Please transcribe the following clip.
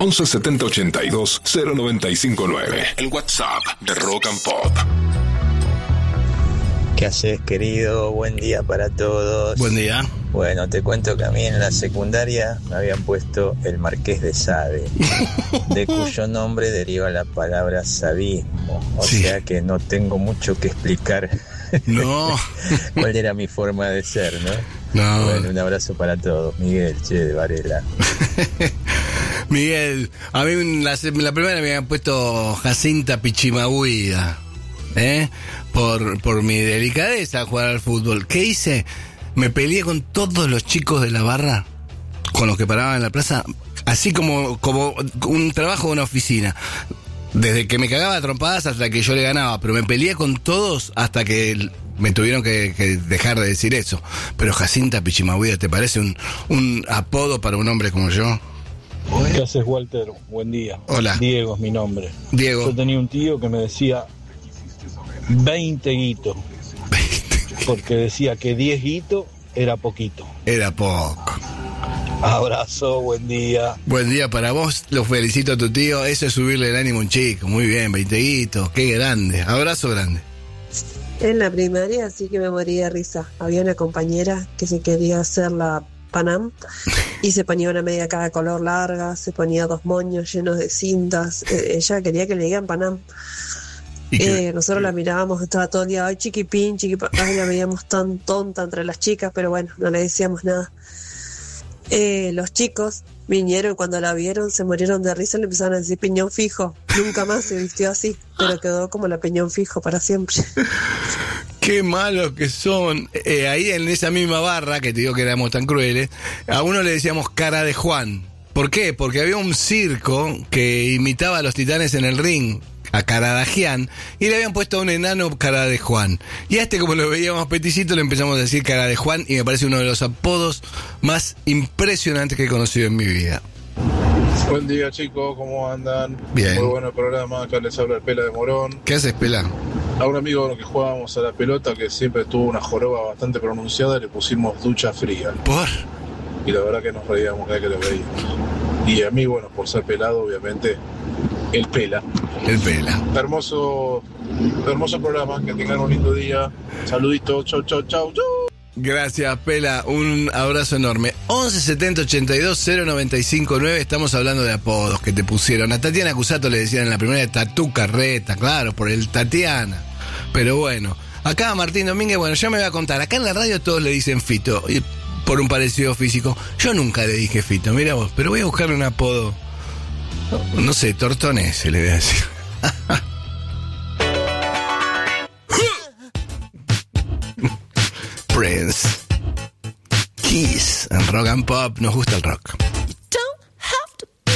11 70 82 0959. El WhatsApp de Rock and Pop. ¿Qué haces, querido? Buen día para todos. Buen día. Bueno, te cuento que a mí en la secundaria me habían puesto el Marqués de Sade, de cuyo nombre deriva la palabra sadismo. O sea que no tengo mucho que explicar. No. ¿Cuál era mi forma de ser, no? No. Bueno, un abrazo para todos. Miguel, de Varela. Miguel, a mí la primera me habían puesto Jacinta Pichimahuida, por mi delicadeza a jugar al fútbol. ¿Qué hice? Me peleé con todos los chicos de la barra, con los que paraban en la plaza, así como un trabajo de una oficina. Desde que me cagaba a trompadas hasta que yo le ganaba, pero me peleé con todos hasta que me tuvieron que dejar de decir eso. Pero Jacinta Pichimahuida, ¿te parece un apodo para un hombre como yo? ¿Qué haces, Walter? Buen día. Hola. Diego es mi nombre. Diego. Yo tenía un tío que me decía 20 guitos. Porque decía que 10 guitos era poquito. Era poco. Abrazo, buen día. Buen día para vos, los felicito a tu tío. Eso es subirle el ánimo a un chico. Muy bien, 20 guitos, qué grande. Abrazo grande. En la primaria sí que me moría de risa. Había una compañera que se quería hacer la Panam y se ponía una media cada color larga, se ponía 2 moños llenos de cintas. Ella quería que le digan Panam. Nosotros la mirábamos, estaba todo el día, ay, chiquipín, ay, la veíamos tan tonta entre las chicas, pero bueno, no le decíamos nada. Los chicos vinieron, cuando la vieron se murieron de risa, le empezaron a decir piñón fijo. Nunca más se vistió así, pero quedó como la piñón fijo para siempre. Qué malos que son. Ahí en esa misma barra, que te digo que éramos tan crueles, a uno le decíamos cara de Juan. ¿Por qué? Porque había un circo que imitaba a los Titanes en el ring, a Caradagian, y le habían puesto a un enano cara de Juan. Y a este, como lo veíamos peticito, le empezamos a decir cara de Juan, y me parece uno de los apodos más impresionantes que he conocido en mi vida. Buen día, chicos, ¿cómo andan? Bien. Muy bueno el programa, acá les habla el Pela de Morón. ¿Qué haces, Pela? A un amigo con el que jugábamos a la pelota, que siempre tuvo una joroba bastante pronunciada, le pusimos ducha fría. ¿Por? Y la verdad que nos reíamos cada vez que lo veíamos. Y a mí, bueno, por ser pelado, obviamente, el Pela. El Pela. Hermoso programa, que tengan un lindo día. Saluditos, chau, chau, chau, chau. Gracias, Pela, un abrazo enorme. 11 70 82 0959. Estamos hablando de apodos que te pusieron. A Tatiana Cusato le decían en la primera Tatú Carreta, claro, por el Tatiana. Pero bueno, acá a Martín Domínguez, bueno, ya me voy a contar. Acá en la radio todos le dicen Fito, y por un parecido físico. Yo nunca le dije Fito, mira vos, pero voy a buscarle un apodo. No sé, Tortones se le voy a decir. Prince. Kiss en Rock and Pop. Nos gusta el rock.